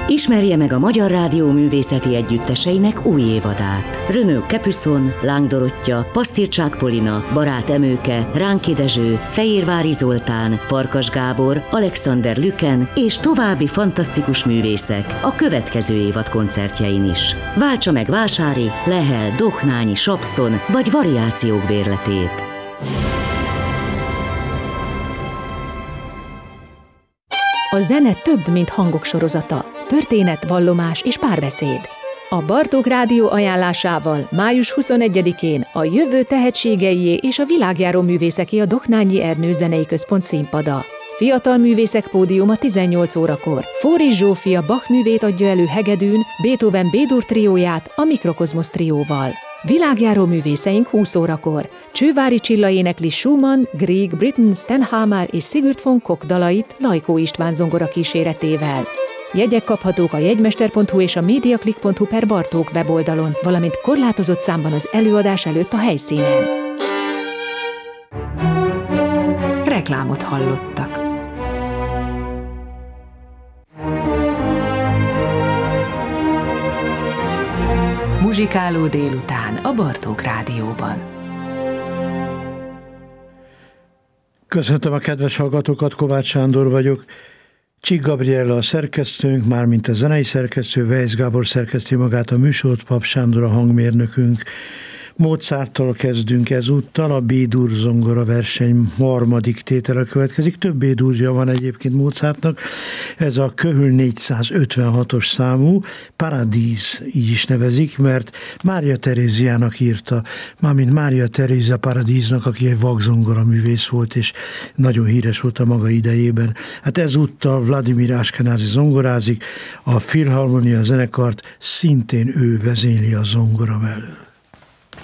Ismerje meg a Magyar Rádió művészeti együtteseinek új évadát. Renaud Capuçon, Láng Dorottya, Pasztircsák Polina, Barát Emőke, Ránki Dezső, Fehérvári Zoltán, Farkas Gábor, Alexander Lüken és további fantasztikus művészek a következő évad koncertjein is. Váltsa meg Vásári, Lehel, Dohnányi, Sapszon vagy Variációk bérletét. A zene több, mint hangok sorozata. Történet, vallomás és párbeszéd. A Bartók Rádió ajánlásával május 21-én a jövő tehetségeié és a világjáró művészeké a Dohnányi Ernő Zenei Központ színpada. Fiatal művészek pódiuma 18 órakor. Fóris Zsófia Bach művét adja elő hegedűn, Beethoven B-dur trióját a Mikrokozmosz trióval. Világjáró művészeink 20 órakor. Csővári Csilla énekli Schumann, Grieg, Britten, Stenhamer és Sigurd von Koch dalait Lajkó István zongora kíséretével. Jegyek kaphatók a jegymester.hu és a mediaclick.hu/Bartók weboldalon, valamint korlátozott számban az előadás előtt a helyszínen. Reklámot hallottak. Muzsikáló délután a Bartók Rádióban. Köszöntöm a kedves hallgatókat, Kovács Sándor vagyok. Csík Gabriella a szerkesztőnk, mármint a zenei szerkesztő, Weisz Gábor szerkeszti magát a műsort, Pap Sándor a hangmérnökünk. Mozarttól kezdünk ezúttal, a B-dur zongora verseny harmadik tétele következik. Több B-durja van egyébként Mozartnak, ez a Köhül 456-os számú, Paradis így is nevezik, mert Mária Teréziának írta, mármint Mária Terézia Paradisnak, aki egy vakzongora művész volt, és nagyon híres volt a maga idejében. Hát ezúttal Vladimir Ashkenazi zongorázik, a Filharmonia zenekart szintén ő vezényli a zongora mellől.